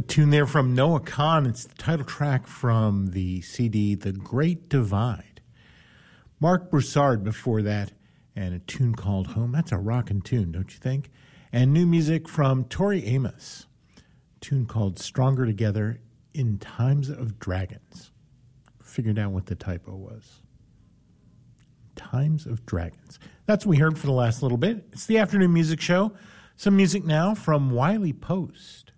A tune there from Noah Kahan. It's the title track from the CD The Great Divide. Mark Broussard before that, and a tune called Home. That's a rockin' tune, don't you think? And new music from Tori Amos, a tune called Stronger Together in Times of Dragons. Figured out what the typo was. Times of Dragons. That's what we heard for the last little bit. It's the Afternoon Music Show. Some music now from Wiley Post.